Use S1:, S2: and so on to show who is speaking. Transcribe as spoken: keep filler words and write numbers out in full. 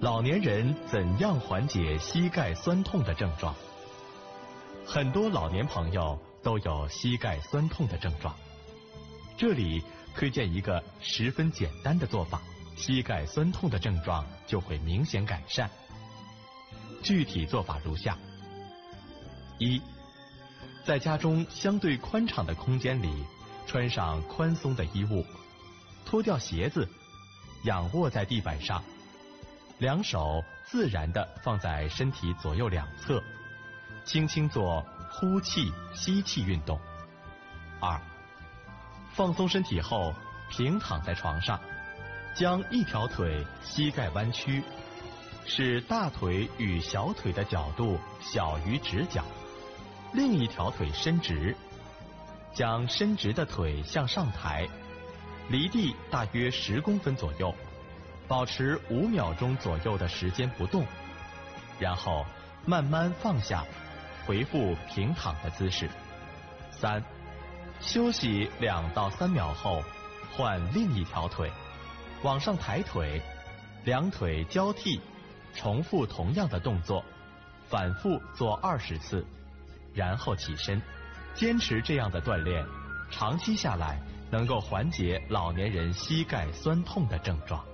S1: 老年人怎样缓解膝盖酸痛的症状？很多老年朋友都有膝盖酸痛的症状，这里推荐一个十分简单的做法，膝盖酸痛的症状就会明显改善。具体做法如下：一，在家中相对宽敞的空间里，穿上宽松的衣物，脱掉鞋子，仰卧在地板上，两手自然地放在身体左右两侧，轻轻做呼气、吸气运动。二，放松身体后，平躺在床上，将一条腿膝盖弯曲，使大腿与小腿的角度小于直角，另一条腿伸直，将伸直的腿向上抬，离地大约十公分左右，保持五秒钟左右的时间不动，然后慢慢放下，回复平躺的姿势。三，休息两到三秒后，换另一条腿，往上抬腿，两腿交替，重复同样的动作，反复做二十次，然后起身。坚持这样的锻炼，长期下来能够缓解老年人膝盖酸痛的症状。